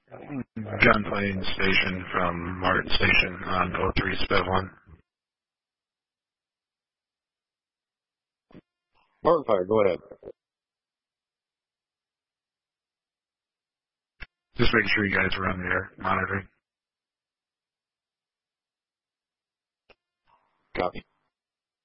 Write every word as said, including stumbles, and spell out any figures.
Gunplane Station from Martin Station on oh three Spev one. Martin Fire, go ahead. Just making sure you guys are on there monitoring. Copy.